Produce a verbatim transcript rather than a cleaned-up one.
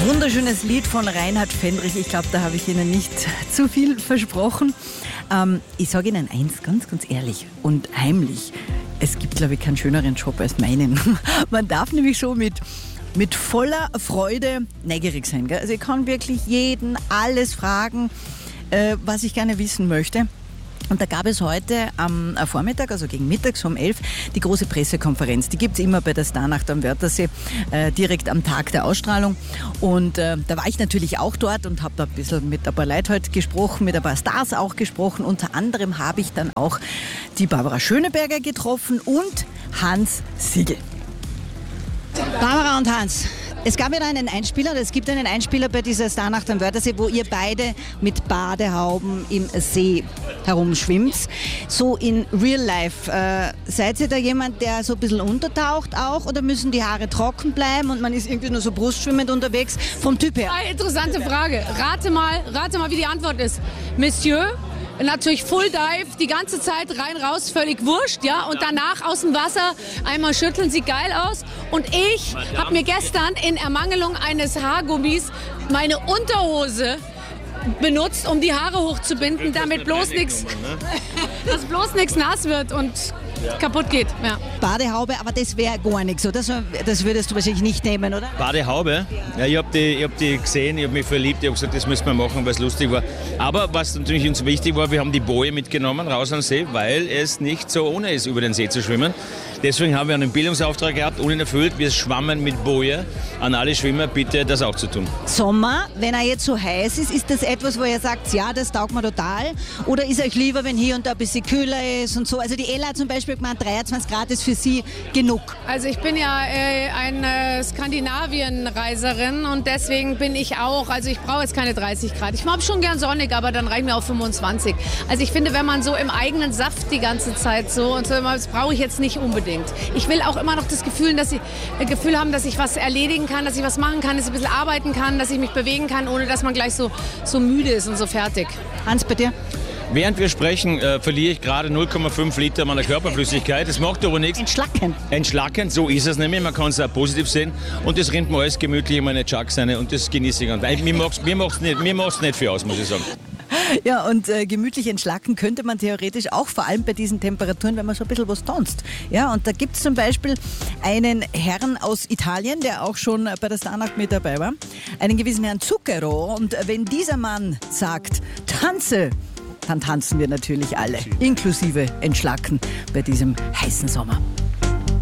Wunderschönes Lied von Reinhard Fendrich. Ich glaube, da habe ich Ihnen nicht zu viel versprochen. Ähm, ich sage Ihnen eins, ganz, ganz ehrlich und heimlich. Es gibt, glaube ich, keinen schöneren Job als meinen. Man darf nämlich so mit, mit voller Freude neugierig sein. Gell? Also ich kann wirklich jeden alles fragen, äh, was ich gerne wissen möchte. Und da gab es heute am Vormittag, also gegen mittags um elf, die große Pressekonferenz. Die gibt es immer bei der Starnacht am Wörthersee, äh, direkt am Tag der Ausstrahlung. Und äh, da war ich natürlich auch dort und habe da ein bisschen mit ein paar Leuten heute gesprochen, mit ein paar Stars auch gesprochen. Unter anderem habe ich dann auch die Barbara Schöneberger getroffen und Hans Siegel. Barbara und Hans, es gab ja einen Einspieler, oder es gibt einen Einspieler bei dieser Starnacht am Wörthersee, wo ihr beide mit Badehauben im See herumschwimmt. So in Real Life. Äh, seid ihr da jemand, der so ein bisschen untertaucht auch, oder müssen die Haare trocken bleiben und man ist irgendwie nur so brustschwimmend unterwegs vom Typ her? Eine interessante Frage. Rate mal, rate mal, wie die Antwort ist. Monsieur? Natürlich Full Dive, die ganze Zeit rein, raus, völlig wurscht, ja. Und danach aus dem Wasser einmal schütteln, sieht geil aus. Und ich habe mir gestern in Ermangelung eines Haargummis meine Unterhose benutzt, um die Haare hochzubinden, damit bloß nichts, dass bloß nichts nass wird und kaputt geht. Ja. Badehaube, aber das wäre gar nichts, oder? Das, das würdest du wahrscheinlich nicht nehmen, oder? Badehaube? Ja, ich habe die, hab die gesehen, ich habe mich verliebt, ich habe gesagt, das müssen wir machen, weil es lustig war. Aber was natürlich uns wichtig war, wir haben die Boje mitgenommen, raus an den See, weil es nicht so ohne ist, über den See zu schwimmen. Deswegen haben wir einen Bildungsauftrag gehabt und ihn erfüllt. Wir schwammen mit Boje. An alle Schwimmer bitte das auch zu tun. Sommer, wenn er jetzt so heiß ist, ist das etwas, wo ihr sagt, ja, das taugt mir total? Oder ist euch lieber, wenn hier und da ein bisschen kühler ist und so? Also die Ella hat zum Beispiel gemeint, dreiundzwanzig Grad ist für sie genug. Also ich bin ja äh, eine Skandinavien-Reiserin und deswegen bin ich auch, also ich brauche jetzt keine dreißig Grad. Ich mag schon gern sonnig, aber dann reichen mir auch fünfundzwanzig. Also ich finde, wenn man so im eigenen Saft die ganze Zeit so und so, das brauche ich jetzt nicht unbedingt. Ich will auch immer noch das Gefühl, dass ich, äh, Gefühl haben, dass ich was erledigen kann, dass ich was machen kann, dass ich ein bisschen arbeiten kann, dass ich mich bewegen kann, ohne dass man gleich so, so müde ist und so fertig. Hans, bei dir? Während wir sprechen, äh, verliere ich gerade null Komma fünf Liter meiner Körperflüssigkeit. Das macht aber nichts. Entschlacken. Entschlackend, so ist es nämlich. Man kann es auch positiv sehen. Und das rinnt mir alles gemütlich in meine Chucks rein und das genieße ich. Und mir macht es mir macht's nicht, mir macht's nicht viel aus, muss ich sagen. Ja, und äh, gemütlich entschlacken könnte man theoretisch auch, vor allem bei diesen Temperaturen, wenn man so ein bisschen was tanzt. Ja, und da gibt es zum Beispiel einen Herrn aus Italien, der auch schon bei der Starnacht mit dabei war, einen gewissen Herrn Zucchero. Und wenn dieser Mann sagt, tanze, dann tanzen wir natürlich alle, inklusive Entschlacken bei diesem heißen Sommer.